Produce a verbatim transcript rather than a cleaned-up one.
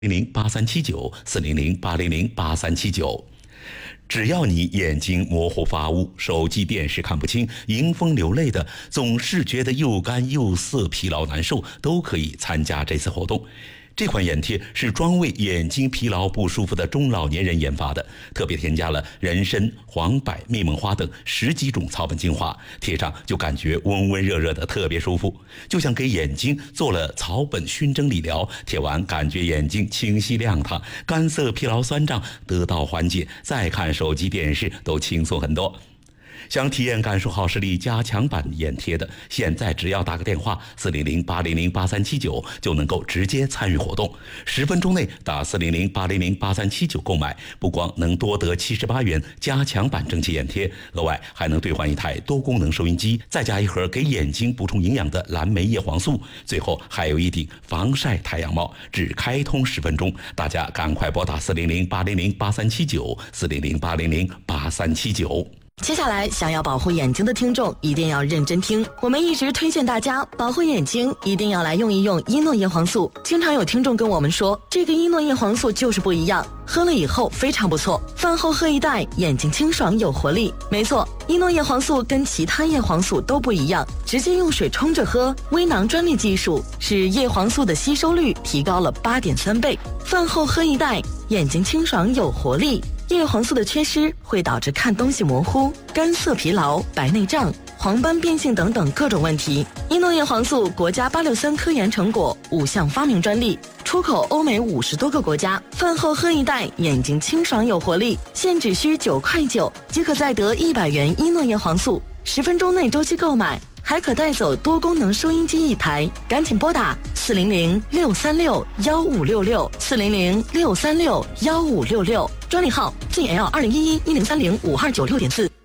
零零八三七九四零零八零零八三七九。只要你眼睛模糊发乌，手机电视看不清，迎风流泪的，总是觉得又干又涩，疲劳难受，都可以参加这次活动。这款眼贴是专为眼睛疲劳不舒服的中老年人研发的，特别添加了人参、黄柏、蜜蒙花等十几种草本精华，贴上就感觉温温热热的，特别舒服，就像给眼睛做了草本熏蒸理疗。贴完感觉眼睛清晰亮堂，干涩疲劳酸胀得到缓解，再看手机电视都轻松很多。想体验感受好视力加强版眼贴的，现在只要打个电话四零零八零零八三七九就能够直接参与活动。十分钟内打四零零八零零八三七九购买，不光能多得七十八元加强版蒸汽眼贴，额外还能兑换一台多功能收音机，再加一盒给眼睛补充营养的蓝莓叶黄素，最后还有一顶防晒太阳帽。只开通十分钟，大家赶快拨打四零零八零零八三七九四零零八零零八三七九。 接下来，想要保护眼睛的听众一定要认真听。我们一直推荐大家保护眼睛，一定要来用一用伊诺叶黄素。经常有听众跟我们说，这个伊诺叶黄素就是不一样，喝了以后非常不错，饭后喝一袋，眼睛清爽有活力。没错，伊诺叶黄素跟其他叶黄素都不一样，直接用水冲着喝，微囊专利技术使叶黄素的吸收率提高了 八点三倍。饭后喝一袋，眼睛清爽有活力。叶黄素的缺失会导致看东西模糊、干涩疲劳、白内障、黄斑变性等等各种问题。伊诺叶黄素国家八六三科研成果，五项发明专利，出口欧美五十多个国家。饭后喝一袋，眼睛清爽有活力，现只需九块九即可再得一百元伊诺叶黄素，十分钟内周期购买，还可带走多功能收音机一台。赶紧拨打四零零六三六幺五六六四零零六三六幺五六六，专利号 G L 二零一一一零三零五二九六点四。